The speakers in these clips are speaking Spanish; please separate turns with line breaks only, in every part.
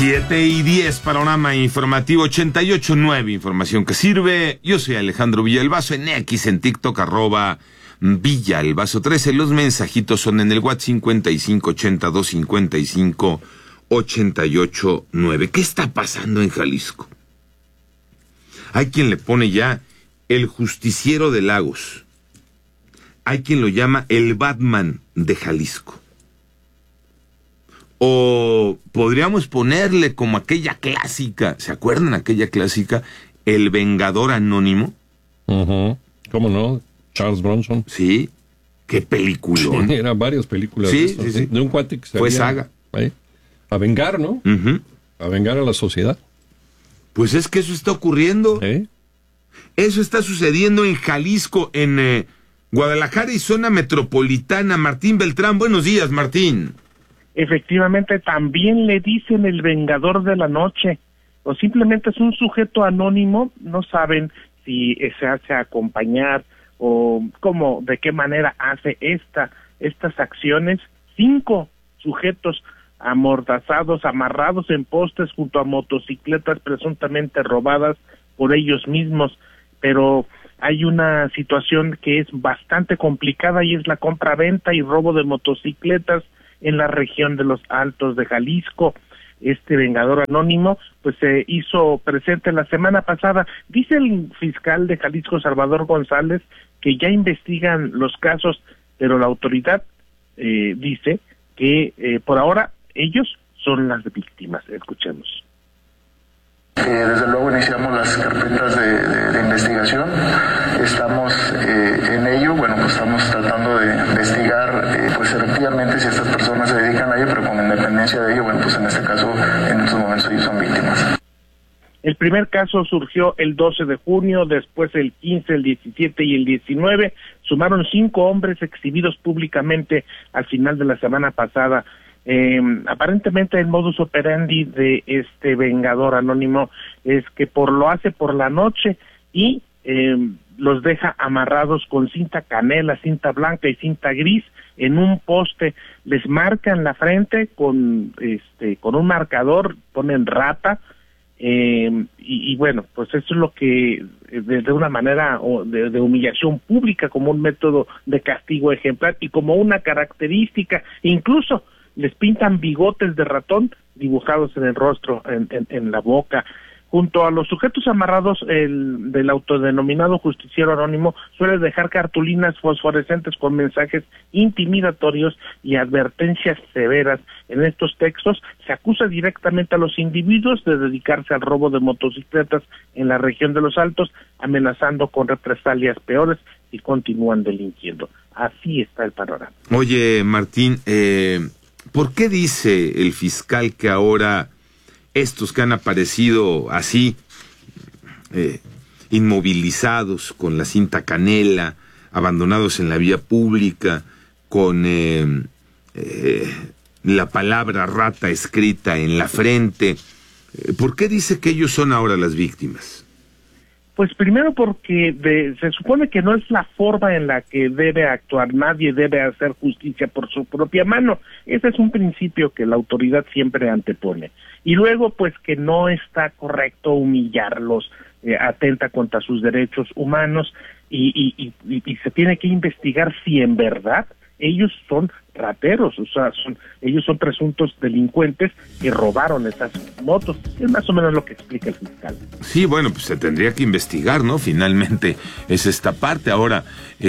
7:10, panorama informativo 88.9, información que sirve. Yo soy Alejandro Villalbazo, en X, en TikTok, @Villalbazo13. Los mensajitos son en el WhatsApp 5580-255-889. ¿Qué está pasando en Jalisco? Hay quien le pone ya el justiciero de Lagos. Hay quien lo llama el Batman de Jalisco. O podríamos ponerle como aquella clásica, ¿se acuerdan aquella clásica? El Vengador Anónimo.
¿Cómo no? Charles Bronson.
Sí, qué peliculón.
Sí, eran varias películas
sí,
de,
sí.
De un cuate que se
fue saga.
A vengar, ¿no? A vengar a la sociedad.
Pues es que eso está ocurriendo. Eso está sucediendo en Jalisco, en Guadalajara y zona metropolitana. Martín Beltrán, buenos días, Martín.
Efectivamente, también le dicen el Vengador de la Noche, o simplemente es un sujeto anónimo. No saben si se hace acompañar o cómo, de qué manera hace estas acciones. 5 sujetos amordazados, amarrados en postes junto a motocicletas presuntamente robadas por ellos mismos, pero hay una situación que es bastante complicada y es la compra-venta y robo de motocicletas en la región de los Altos de Jalisco. Este Vengador Anónimo pues se hizo presente la semana pasada. Dice el fiscal de Jalisco, Salvador González, que ya investigan los casos, pero la autoridad dice que por ahora ellos son las víctimas. Escuchemos.
Desde luego iniciamos las carpetas de investigación, estamos en ello, pues estamos tratando de investigar pues efectivamente si estas personas se dedican a ello, pero con independencia de ello, pues en este caso, en estos momentos ellos son víctimas.
El primer caso surgió el 12 de junio, después el 15, el 17 y el 19, sumaron 5 hombres exhibidos públicamente al final de la semana pasada. Aparentemente el modus operandi de este Vengador Anónimo es que lo hace por la noche y los deja amarrados con cinta canela, cinta blanca y cinta gris en un poste. Les marcan la frente con un marcador, ponen rata, y bueno, pues eso es lo que de una manera de humillación pública, como un método de castigo ejemplar y como una característica. Incluso les pintan bigotes de ratón dibujados en el rostro, en la boca. Junto a los sujetos amarrados, del autodenominado justiciero anónimo suele dejar cartulinas fosforescentes con mensajes intimidatorios y advertencias severas. En estos textos se acusa directamente a los individuos de dedicarse al robo de motocicletas en la región de los Altos, amenazando con represalias peores si continúan delinquiendo. Así está el panorama.
Oye, Martín, ¿por qué dice el fiscal que ahora estos que han aparecido así, inmovilizados, con la cinta canela, abandonados en la vía pública, con la palabra rata escrita en la frente, ¿por qué dice que ellos son ahora las víctimas?
Pues primero porque se supone que no es la forma en la que debe actuar. Nadie debe hacer justicia por su propia mano. Ese es un principio que la autoridad siempre antepone. Y luego, pues que no está correcto humillarlos, atenta contra sus derechos humanos y se tiene que investigar si en verdad ellos son rateros, o sea, ellos son presuntos delincuentes que robaron esas motos. Es más o menos lo que explica el fiscal.
Sí, bueno, pues se tendría que investigar, ¿no? Finalmente es esta parte. Ahora,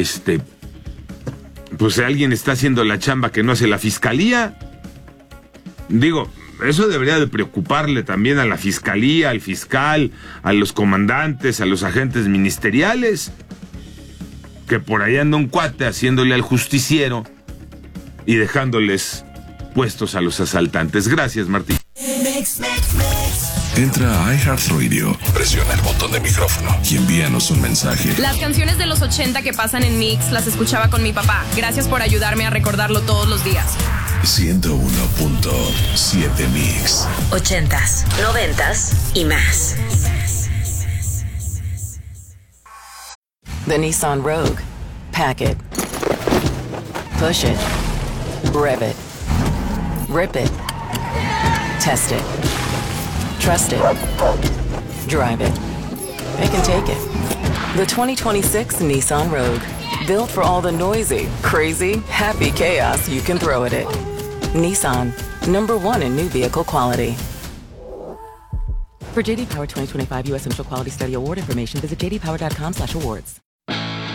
pues alguien está haciendo la chamba que no hace la fiscalía. Digo, eso debería de preocuparle también a la fiscalía, al fiscal, a los comandantes, a los agentes ministeriales, que por ahí anda un cuate haciéndole al justiciero y dejándoles puestos a los asaltantes. Gracias, Martín.
Entra a iHeartRadio, presiona el botón de micrófono y envíanos un mensaje.
Las canciones de los 80 que pasan en Mix las escuchaba con mi papá. Gracias por ayudarme a recordarlo todos los días.
101.7 Mix.
80s, 90s y más.
The Nissan Rogue. Pack it. Push it. Rev it. Rip it. Test it. Trust it. Drive it. They can take it. The 2026 Nissan Rogue. Built for all the noisy, crazy, happy chaos you can throw at it. Nissan. #1 in new vehicle quality. For JD Power 2025 U.S. Central Quality Study Award information, visit jdpower.com/awards.